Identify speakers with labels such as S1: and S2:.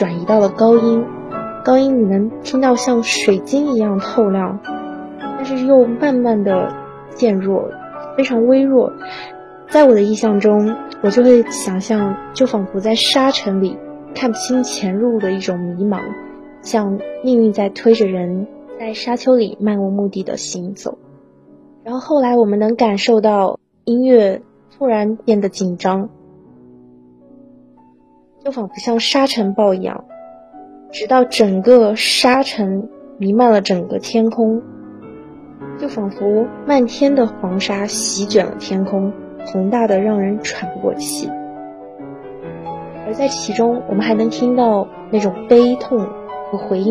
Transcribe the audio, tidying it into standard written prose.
S1: 转移到了高音，高音你能听到像水晶一样透亮，但是又慢慢的渐弱，非常微弱。在我的意象中，我就会想象，就仿佛在沙尘里看不清前路的一种迷茫，像命运在推着人在沙丘里漫无目的的行走。然后后来我们能感受到音乐突然变得紧张，就仿佛像沙尘暴一样，直到整个沙尘弥漫了整个天空，就仿佛漫天的黄沙席卷了天空，宏大的让人喘不过气。而在其中我们还能听到那种悲痛和回音